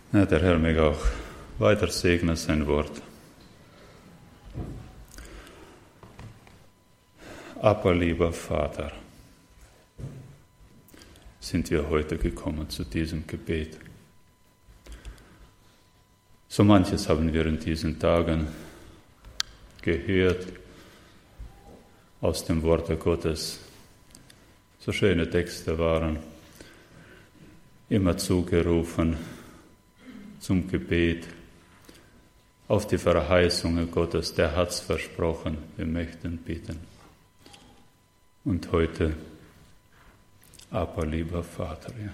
Ja, der Herr möge auch weiter segnen sein Wort. Aber lieber Vater, sind wir heute gekommen zu diesem Gebet. So manches haben wir in diesen Tagen gehört aus dem Worte Gottes. So schöne Texte waren immer zugerufen zum Gebet auf die Verheißungen Gottes. Der hat's versprochen, wir möchten bitten. Und heute, aber lieber Vater, ja.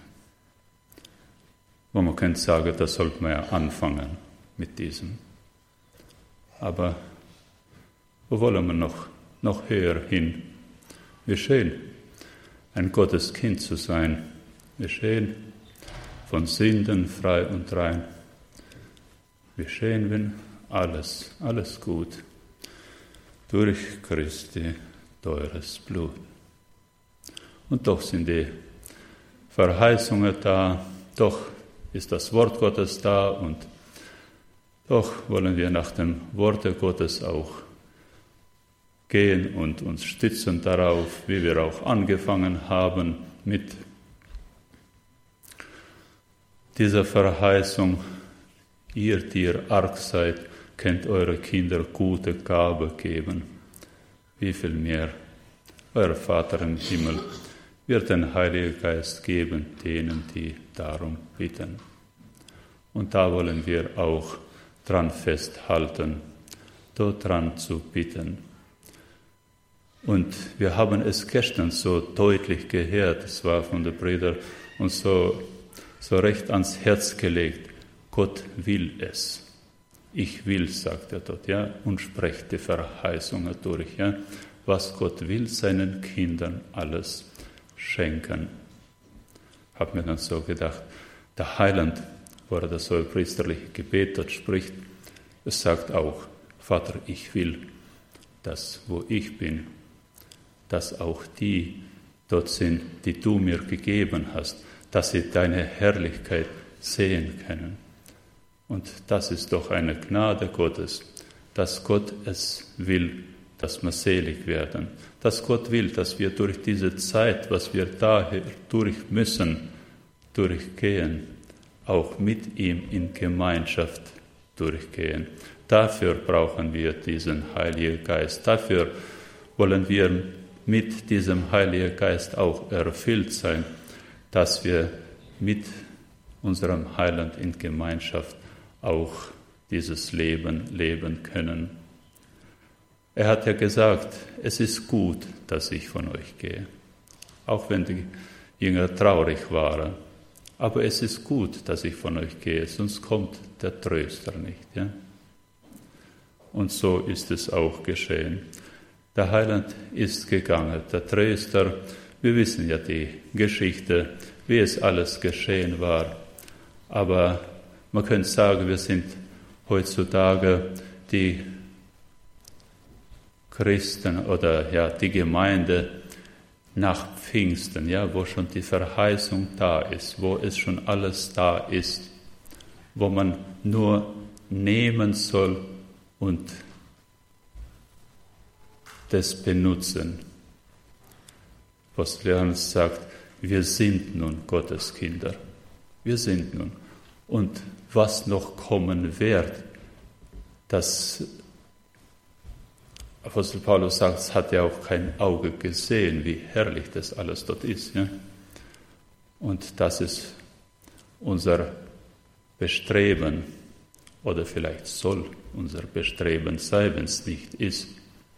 Wo man könnte sagen, da sollte man ja anfangen mit diesem. Aber wo wollen wir noch höher hin? Wie schön, ein Gotteskind zu sein. Wie schön, von Sünden frei und rein. Wie schön, wenn alles gut durch Christi teures Blut. Und doch sind die Verheißungen da, doch ist das Wort Gottes da und doch wollen wir nach dem Worte Gottes auch gehen und uns stützen darauf, wie wir auch angefangen haben mit dieser Verheißung. Ihr, die ihr arg seid, könnt eure Kinder gute Gabe geben. Wie viel mehr euer Vater im Himmel wird den Heiligen Geist geben, denen, die darum bitten. Und da wollen wir auch dran festhalten, dort dran zu bitten. Und wir haben es gestern so deutlich gehört, es war von den Brüdern uns so recht ans Herz gelegt. Gott will es. Ich will, sagt er dort, ja, und spricht die Verheißungen durch, ja, was Gott will, seinen Kindern alles schenken. Hab mir dann so gedacht, der Heiland, wo er das so priesterliche Gebet dort spricht, es sagt auch, Vater, ich will, dass, wo ich bin, dass auch die dort sind, die du mir gegeben hast, dass sie deine Herrlichkeit sehen können. Und das ist doch eine Gnade Gottes, dass Gott es will, dass wir selig werden, dass Gott will, dass wir durch diese Zeit, was wir daher durch müssen, durchgehen, auch mit ihm in Gemeinschaft durchgehen. Dafür brauchen wir diesen Heiligen Geist. Dafür wollen wir mit diesem Heiligen Geist auch erfüllt sein, dass wir mit unserem Heiland in Gemeinschaft auch dieses Leben leben können. Er hat ja gesagt, es ist gut, dass ich von euch gehe, auch wenn die Jünger traurig waren. Aber es ist gut, dass ich von euch gehe, sonst kommt der Tröster nicht. Ja? Und so ist es auch geschehen. Der Heiland ist gegangen, der Tröster. Wir wissen ja die Geschichte, wie es alles geschehen war. Aber man könnte sagen, wir sind heutzutage die Christen oder ja die Gemeinde nach Pfingsten, ja, wo schon die Verheißung da ist, wo es schon alles da ist, wo man nur nehmen soll und das benutzen. Apostel Johannes sagt, wir sind nun Gottes Kinder. Wir sind nun. Und was noch kommen wird, das Apostel Paulus sagt, es hat ja auch kein Auge gesehen, wie herrlich das alles dort ist. Ja? Und das ist unser Bestreben, oder vielleicht soll unser Bestreben sein, wenn es nicht ist.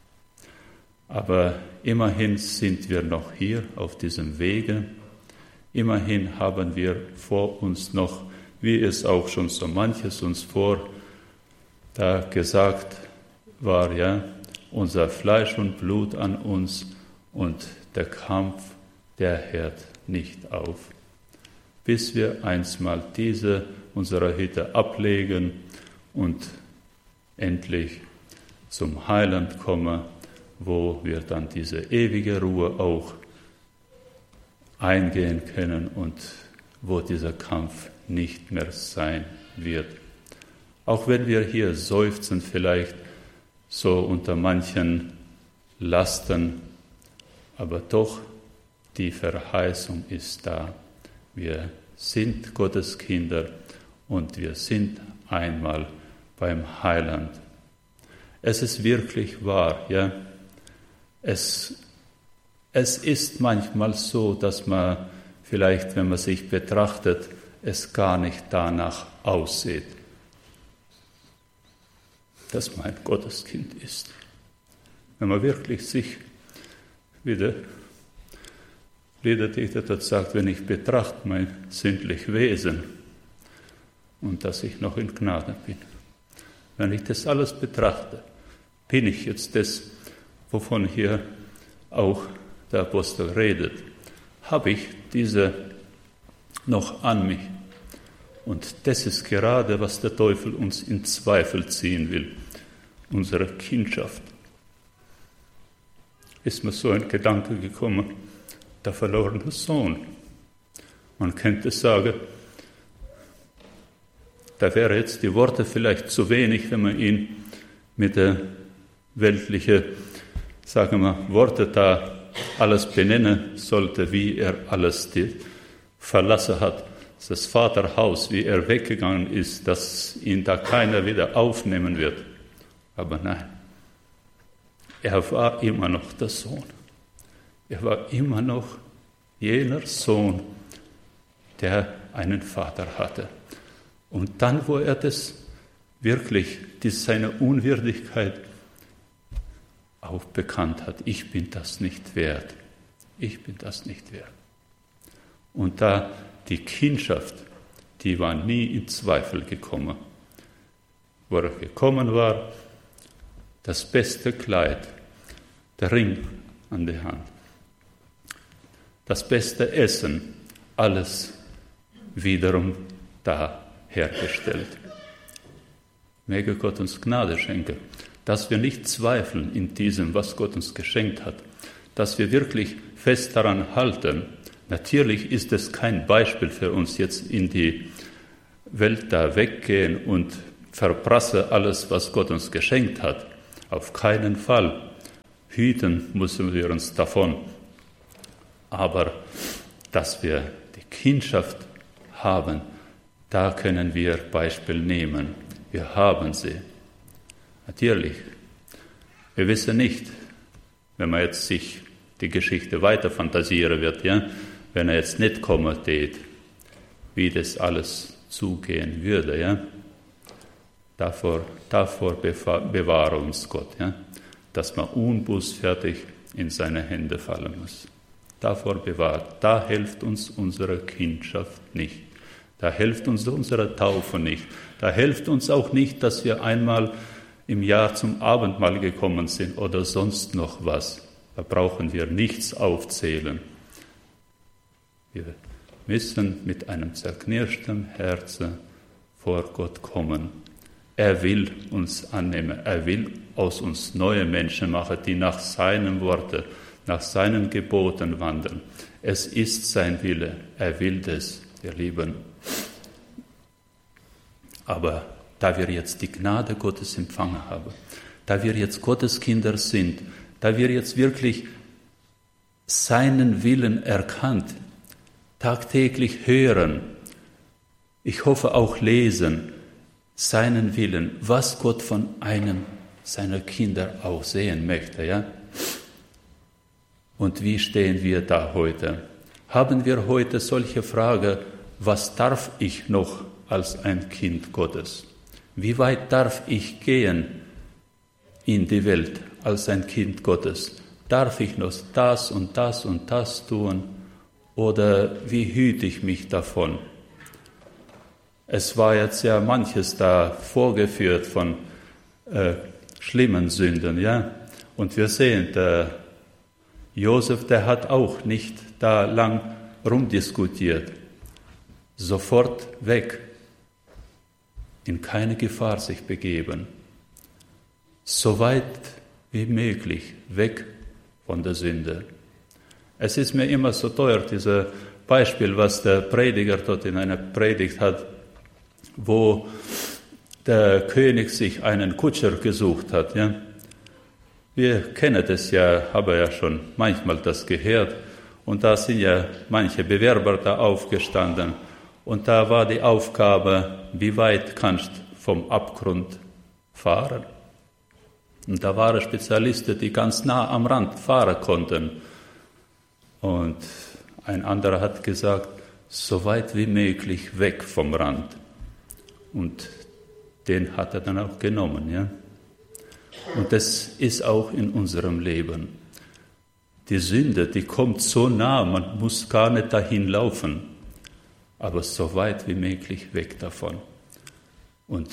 Aber immerhin sind wir noch hier auf diesem Wege. Immerhin haben wir vor uns noch, wie es auch schon so manches uns vor da gesagt war, ja, unser Fleisch und Blut an uns und der Kampf, der hört nicht auf. Bis wir einstmal diese unsere Hütte ablegen und endlich zum Heiland kommen, wo wir dann diese ewige Ruhe auch eingehen können und wo dieser Kampf nicht mehr sein wird. Auch wenn wir hier seufzen, vielleicht so unter manchen Lasten, aber doch die Verheißung ist da. Wir sind Gottes Kinder und wir sind einmal beim Heiland. Es ist wirklich wahr, ja. Es ist manchmal so, dass man vielleicht, wenn man sich betrachtet, es gar nicht danach aussieht, dass man ein Gotteskind ist. Wenn man wirklich sich, wie der Liederdichter dort sagt, wenn ich betrachte mein sündlich Wesen und dass ich noch in Gnade bin. Wenn ich das alles betrachte, bin ich jetzt das, wovon hier auch der Apostel redet, habe ich diese noch an mich. Und das ist gerade, was der Teufel uns in Zweifel ziehen will, unsere Kindschaft. Ist mir so ein Gedanke gekommen, der verlorene Sohn. Man könnte sagen, da wäre jetzt die Worte vielleicht zu wenig, wenn man ihn mit der weltlichen, sagen wir, Worte da alles benennen sollte, wie er alles verlassen hat. Das Vaterhaus, wie er weggegangen ist, dass ihn da keiner wieder aufnehmen wird. Aber nein, er war immer noch der Sohn. Er war immer noch jener Sohn, der einen Vater hatte. Und dann, wo er das wirklich, seine Unwürdigkeit auch bekannt hat, ich bin das nicht wert. Ich bin das nicht wert. Und da die Kindschaft, die war nie in Zweifel gekommen. Wo er gekommen war, das beste Kleid, der Ring an der Hand, das beste Essen, alles wiederum da hergestellt. Möge Gott uns Gnade schenken, dass wir nicht zweifeln in diesem, was Gott uns geschenkt hat, dass wir wirklich fest daran halten. Natürlich ist es kein Beispiel für uns, jetzt in die Welt da weggehen und verprasse alles, was Gott uns geschenkt hat. Auf keinen Fall. Hüten müssen wir uns davon. Aber dass wir die Kindschaft haben, da können wir Beispiel nehmen. Wir haben sie. Natürlich. Wir wissen nicht, wenn man jetzt sich die Geschichte weiter fantasieren wird, ja, wenn er jetzt nicht kommen tät, wie das alles zugehen würde, ja. Davor bewahre uns Gott, ja, dass man unbußfertig in seine Hände fallen muss. Davor bewahrt. Da hilft uns unsere Kindschaft nicht. Da hilft uns unsere Taufe nicht. Da hilft uns auch nicht, dass wir einmal im Jahr zum Abendmahl gekommen sind oder sonst noch was. Da brauchen wir nichts aufzählen. Wir müssen mit einem zerknirschten Herzen vor Gott kommen. Er will uns annehmen. Er will aus uns neue Menschen machen, die nach seinen Worten, nach seinen Geboten wandeln. Es ist sein Wille. Er will das, ihr Lieben. Aber da wir jetzt die Gnade Gottes empfangen haben, da wir jetzt Gottes Kinder sind, da wir jetzt wirklich seinen Willen erkannt, tagtäglich hören, ich hoffe auch lesen, seinen Willen, was Gott von einem seiner Kinder auch sehen möchte, ja? Und wie stehen wir da heute? Haben wir heute solche Frage, was darf ich noch als ein Kind Gottes? Wie weit darf ich gehen in die Welt als ein Kind Gottes? Darf ich noch das und das und das tun? Oder wie hüte ich mich davon? Es war jetzt ja manches da vorgeführt von schlimmen Sünden, ja. Und wir sehen, der Josef, der hat auch nicht da lang rumdiskutiert. Sofort weg, in keine Gefahr sich begeben. So weit wie möglich weg von der Sünde. Es ist mir immer so teuer, diese Beispiel, was der Prediger dort in einer Predigt hat, wo der König sich einen Kutscher gesucht hat. Ja? Wir kennen das ja, haben ja schon manchmal das gehört. Und da sind ja manche Bewerber da aufgestanden. Und da war die Aufgabe, wie weit kannst du vom Abgrund fahren? Und da waren Spezialisten, die ganz nah am Rand fahren konnten. Und ein anderer hat gesagt, so weit wie möglich weg vom Rand. Und den hat er dann auch genommen. Ja? Und das ist auch in unserem Leben. Die Sünde, die kommt so nah, man muss gar nicht dahin laufen, aber so weit wie möglich weg davon. Und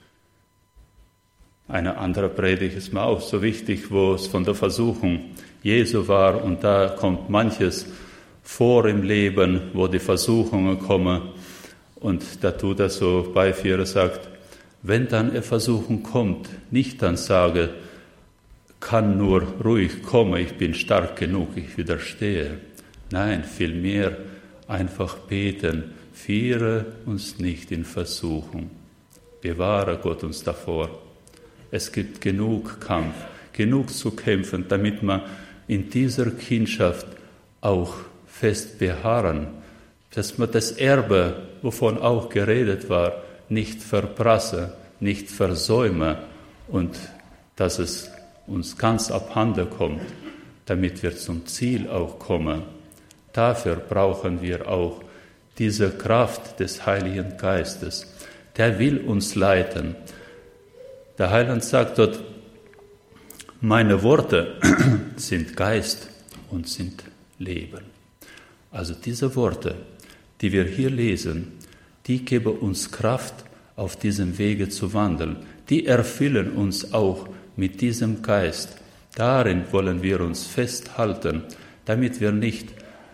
eine andere Predigt ist mir auch so wichtig, wo es von der Versuchung Jesu war, und da kommt manches vor im Leben, wo die Versuchungen kommen, und da tut er so beiführen, sagt, wenn dann eine Versuchung kommt, nicht dann sage, kann nur ruhig kommen, ich bin stark genug, ich widerstehe. Nein, vielmehr einfach beten, führe uns nicht in Versuchung, bewahre Gott uns davor. Es gibt genug Kampf, genug zu kämpfen, damit man in dieser Kindschaft auch fest beharren, dass man das Erbe, wovon auch geredet war, nicht verprasse, nicht versäume und dass es uns ganz abhanden kommt, damit wir zum Ziel auch kommen. Dafür brauchen wir auch diese Kraft des Heiligen Geistes. Der will uns leiten. Der Heiland sagt dort, meine Worte sind Geist und sind Leben. Also diese Worte, die wir hier lesen, die geben uns Kraft, auf diesem Wege zu wandeln. Die erfüllen uns auch mit diesem Geist. Darin wollen wir uns festhalten, damit wir nicht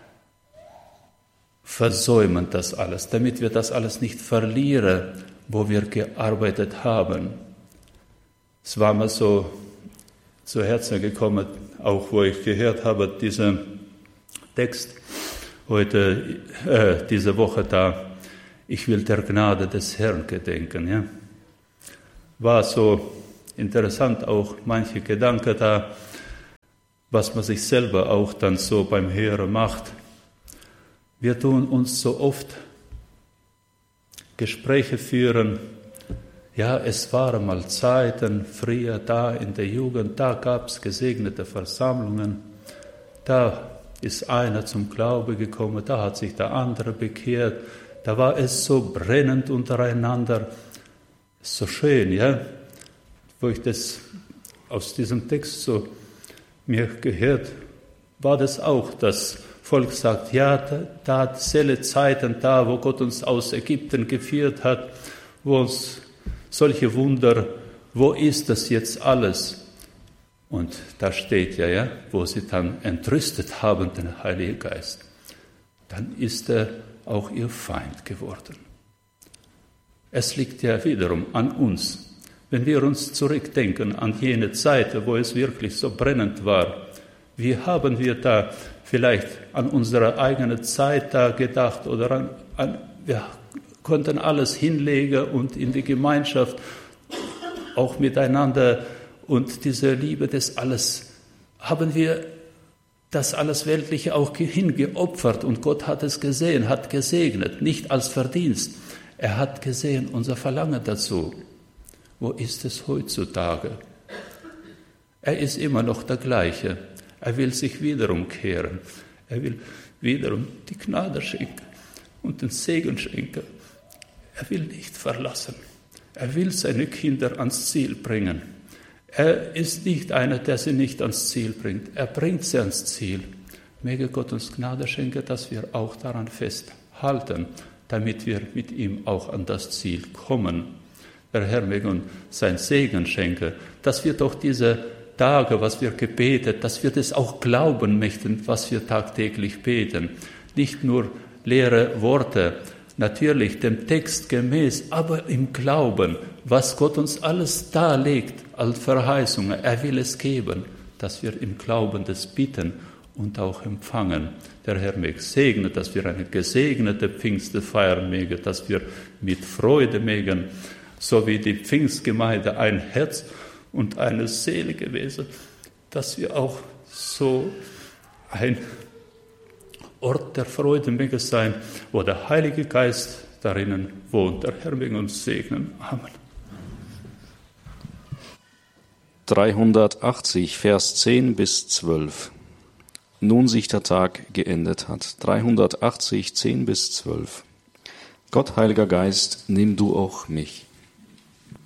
versäumen das alles, damit wir das alles nicht verlieren, wo wir gearbeitet haben. Es war mir so zu Herzen gekommen, auch wo ich gehört habe, diesen Text heute, diese Woche da, ich will der Gnade des Herrn gedenken. Ja? War so interessant auch manche Gedanken da, was man sich selber auch dann so beim Hören macht. Wir tun uns so oft Gespräche führen, ja, es waren mal Zeiten, früher da in der Jugend, da gab es gesegnete Versammlungen, da ist einer zum Glaube gekommen, da hat sich der andere bekehrt, da war es so brennend untereinander, so schön, ja, wo ich das aus diesem Text so mir gehört, war das auch, das Volk sagt, ja, da zähle Zeiten da, wo Gott uns aus Ägypten geführt hat, wo uns solche Wunder, wo ist das jetzt alles? Und da steht ja, wo sie dann entrüstet haben, den Heiligen Geist, dann ist er auch ihr Feind geworden. Es liegt ja wiederum an uns. Wenn wir uns zurückdenken an jene Zeit, wo es wirklich so brennend war, wie haben wir da vielleicht an unsere eigene Zeit da gedacht oder wir konnten alles hinlegen und in die Gemeinschaft auch miteinander und diese Liebe, das alles, haben wir das alles Weltliche auch hingeopfert und Gott hat es gesehen, hat gesegnet, nicht als Verdienst. Er hat gesehen unser Verlangen dazu. Wo ist es heutzutage? Er ist immer noch der Gleiche. Er will sich wiederum kehren. Er will wiederum die Gnade schenken und den Segen schenken. Er will nicht verlassen. Er will seine Kinder ans Ziel bringen. Er ist nicht einer, der sie nicht ans Ziel bringt. Er bringt sie ans Ziel. Möge Gott uns Gnade schenken, dass wir auch daran festhalten, damit wir mit ihm auch an das Ziel kommen. Der Herr möge uns sein Segen schenken, dass wir doch diese Tage, was wir gebetet, dass wir das auch glauben möchten, was wir tagtäglich beten. Nicht nur leere Worte, natürlich dem Text gemäß, aber im Glauben, was Gott uns alles darlegt als Verheißungen. Er will es geben, dass wir im Glauben das bitten und auch empfangen. Der Herr möge segnen, dass wir eine gesegnete Pfingste feiern mögen, dass wir mit Freude mögen, so wie die Pfingstgemeinde ein Herz und eine Seele gewesen, dass wir auch so ein Ort der Freude möge sein, wo der Heilige Geist darinnen wohnt. Der Herr möge uns segnen. Amen. 380, Vers 10 bis 12. Nun sich der Tag geendet hat. 380, 10 bis 12. Gott, Heiliger Geist, nimm du auch mich.